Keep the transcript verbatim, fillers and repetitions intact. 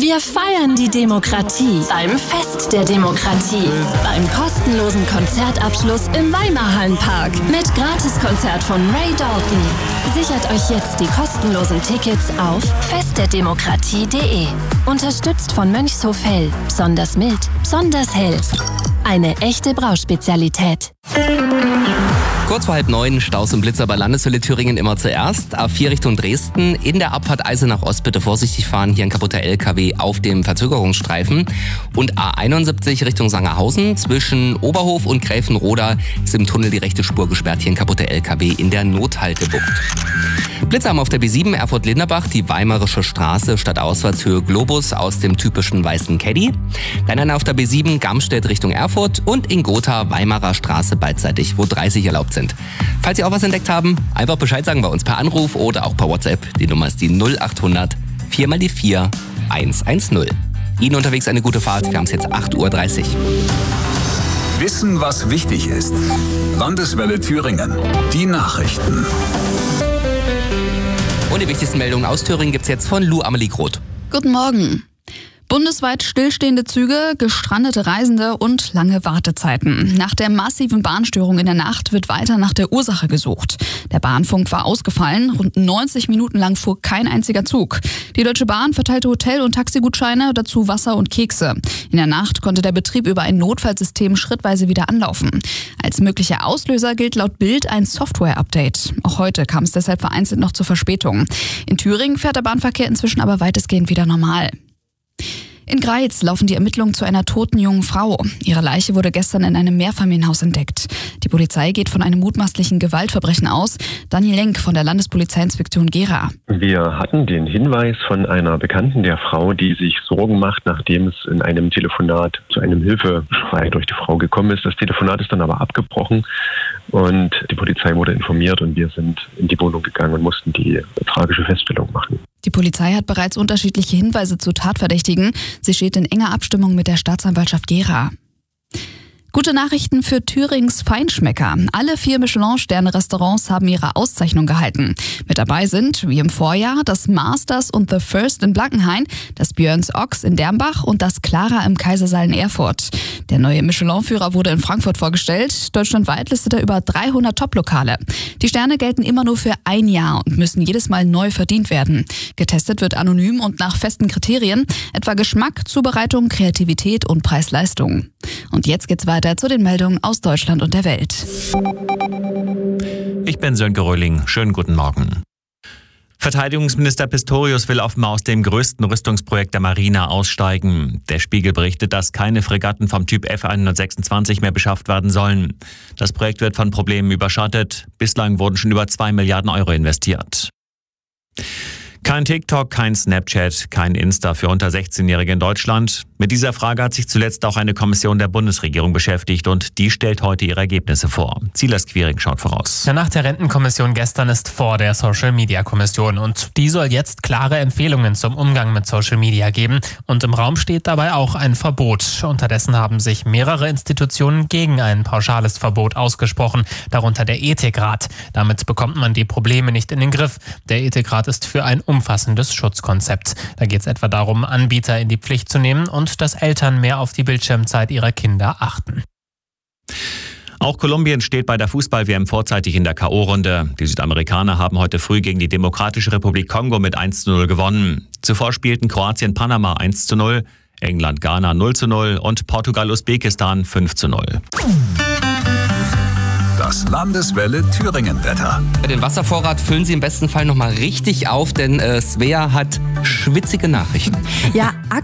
Wir feiern die Demokratie beim Fest der Demokratie. Beim kostenlosen Konzertabschluss im Weimarhallenpark mit Gratiskonzert von Ray Dalton. Sichert euch jetzt die kostenlosen Tickets auf festderdemokratie punkt de. Unterstützt von Mönchshof Hell. Besonders mild, besonders hell. Eine echte Brauspezialität. Kurz vor halb neun, Staus und Blitzer bei Landeshölle Thüringen immer zuerst. A vier Richtung Dresden. In der Abfahrt Eisenach Ost bitte vorsichtig fahren. Hier ein kaputter L K W auf dem Verzögerungsstreifen. Und A einundsiebzig Richtung Sangerhausen. Zwischen Oberhof und Gräfenroda ist im Tunnel die rechte Spur gesperrt. Hier ein kaputter L K W in der Nothaltebucht. Blitzer haben auf der B sieben Erfurt-Linderbach die Weimarische Straße statt Ausfahrtshöhe Globus aus dem typischen weißen Caddy. Dann einer auf der B sieben Gamstedt Richtung Erfurt und in Gotha Weimarer Straße beidseitig, wo dreißig erlaubt sind. Falls Sie auch was entdeckt haben, einfach Bescheid sagen bei uns per Anruf oder auch per WhatsApp. Die Nummer ist die null acht hundert vier mal die vier eins eins null. Ihnen unterwegs eine gute Fahrt. Wir haben es jetzt acht Uhr dreißig. Wissen, was wichtig ist. Landeswelle Thüringen. Die Nachrichten. Und die wichtigsten Meldungen aus Thüringen gibt's jetzt von Lou Amelie Groth. Guten Morgen. Bundesweit stillstehende Züge, gestrandete Reisende und lange Wartezeiten. Nach der massiven Bahnstörung in der Nacht wird weiter nach der Ursache gesucht. Der Bahnfunk war ausgefallen, rund neunzig Minuten lang fuhr kein einziger Zug. Die Deutsche Bahn verteilte Hotel- und Taxigutscheine, dazu Wasser und Kekse. In der Nacht konnte der Betrieb über ein Notfallsystem schrittweise wieder anlaufen. Als möglicher Auslöser gilt laut Bild ein Software-Update. Auch heute kam es deshalb vereinzelt noch zu Verspätungen. In Thüringen fährt der Bahnverkehr inzwischen aber weitestgehend wieder normal. In Greiz laufen die Ermittlungen zu einer toten jungen Frau. Ihre Leiche wurde gestern in einem Mehrfamilienhaus entdeckt. Die Polizei geht von einem mutmaßlichen Gewaltverbrechen aus. Daniel Lenk von der Landespolizeiinspektion Gera. Wir hatten den Hinweis von einer Bekannten der Frau, die sich Sorgen macht, nachdem es in einem Telefonat zu einem Hilfeschrei durch die Frau gekommen ist. Das Telefonat ist dann aber abgebrochen und die Polizei wurde informiert und wir sind in die Wohnung gegangen und mussten die tragische Feststellung machen. Die Polizei hat bereits unterschiedliche Hinweise zu Tatverdächtigen. Sie steht in enger Abstimmung mit der Staatsanwaltschaft Gera. Gute Nachrichten für Thürings Feinschmecker. Alle vier Michelin-Sterne-Restaurants haben ihre Auszeichnung gehalten. Mit dabei sind, wie im Vorjahr, das Masters und The First in Blankenhain, das Björns Ochs in Dermbach und das Clara im Kaisersaal in Erfurt. Der neue Michelin-Führer wurde in Frankfurt vorgestellt. Deutschlandweit listet er über dreihundert Top-Lokale. Die Sterne gelten immer nur für ein Jahr und müssen jedes Mal neu verdient werden. Getestet wird anonym und nach festen Kriterien, etwa Geschmack, Zubereitung, Kreativität und Preis-Leistung. Und jetzt geht's weiter zu den Meldungen aus Deutschland und der Welt. Ich bin Sönke Röhling. Schönen guten Morgen. Verteidigungsminister Pistorius will offenbar aus dem größten Rüstungsprojekt der Marine aussteigen. Der Spiegel berichtet, dass keine Fregatten vom Typ F hundertsechsundzwanzig mehr beschafft werden sollen. Das Projekt wird von Problemen überschattet. Bislang wurden schon über zwei Milliarden Euro investiert. Kein TikTok, kein Snapchat, kein Insta für unter sechzehnjährige in Deutschland. Mit dieser Frage hat sich zuletzt auch eine Kommission der Bundesregierung beschäftigt und die stellt heute ihre Ergebnisse vor. Silas Quiring schaut voraus. Ja, nach der Rentenkommission gestern ist vor der Social-Media-Kommission und die soll jetzt klare Empfehlungen zum Umgang mit Social Media geben und im Raum steht dabei auch ein Verbot. Unterdessen haben sich mehrere Institutionen gegen ein pauschales Verbot ausgesprochen, darunter der Ethikrat. Damit bekommt man die Probleme nicht in den Griff. Der Ethikrat ist für ein umfassendes Schutzkonzept. Da geht es etwa darum, Anbieter in die Pflicht zu nehmen und dass Eltern mehr auf die Bildschirmzeit ihrer Kinder achten. Auch Kolumbien steht bei der Fußball-W M vorzeitig in der K O-Runde. Die Südamerikaner haben heute früh gegen die Demokratische Republik Kongo mit eins zu null gewonnen. Zuvor spielten Kroatien Panama eins zu null, England Ghana null zu null und Portugal Usbekistan fünf zu null. Das Landeswelle Thüringen-Wetter. Den Wasservorrat füllen Sie im besten Fall nochmal richtig auf, denn äh, Svea hat schwitzige Nachrichten. Ja,